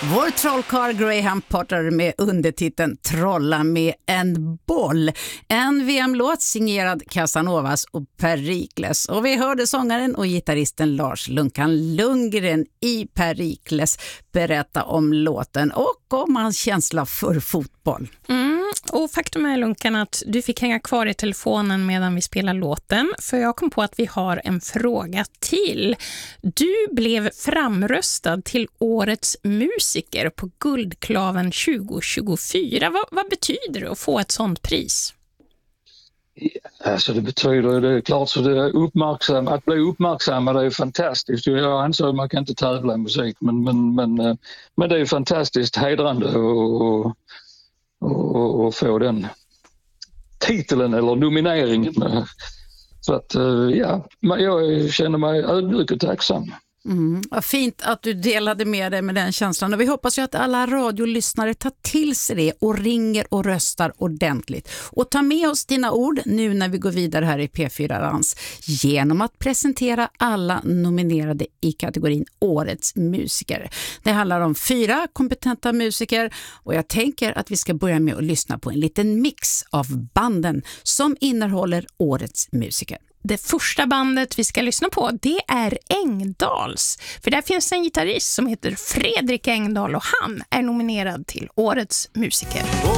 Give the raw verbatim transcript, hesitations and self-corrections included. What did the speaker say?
Vår trollkarl Graham Potter med undertiteln Trolla med en boll. En V M-låt signerad Casanovas och Perikles. Och vi hörde sångaren och gitarristen Lars Lunkan Lundgren i Perikles berätta om låten och om hans känsla för fotboll. Mm, och faktum är, Lunkan, att du fick hänga kvar i telefonen medan vi spelar låten, för jag kom på att vi har en fråga till. Du blev framröstad till årets musiker på Guldklaven tjugo tjugofyra. Vad, vad betyder det att få ett sånt pris? Alltså det betyder, det är klart, så det är uppmärksam, att bli uppmärksammad är fantastiskt. Jag anser att man kan inte tävla i musik, men, men, men, men det är fantastiskt hedrande och, och, och, och få den titeln eller nomineringen. Så att ja, jag känner mig ödmjuk och tacksam. Mm, vad fint att du delade med dig med den känslan, och vi hoppas ju att alla radiolyssnare tar till sig det och ringer och röstar ordentligt. Och ta med oss dina ord nu när vi går vidare här i P fyra Dans genom att presentera alla nominerade i kategorin Årets musiker. Det handlar om fyra kompetenta musiker, och jag tänker att vi ska börja med att lyssna på en liten mix av banden som innehåller Årets musiker. Det första bandet vi ska lyssna på, det är Engdahls. För där finns en gitarrist som heter Fredrik Engdahl, och han är nominerad till Årets musiker.